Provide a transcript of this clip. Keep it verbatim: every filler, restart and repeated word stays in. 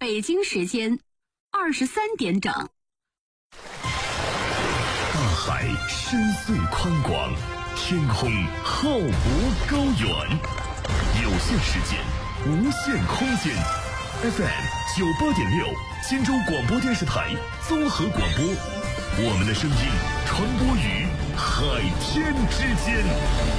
北京时间二十三点整。 大海深邃宽广，天空浩博高远，有限时间，无限空间。F M 九八点六，金州广播电视台综合广播，我们的声音传播于海天之间。